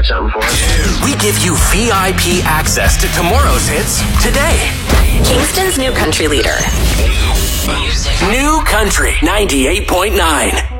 something for us? We give you VIP access to tomorrow's hits today. Kingston's new country leader. New Country 98.9.